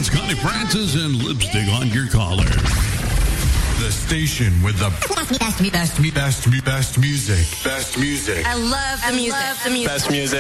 It's Connie Francis and Lipstick on Your Collar. The station with the best music. Best music. I love the music. Best music.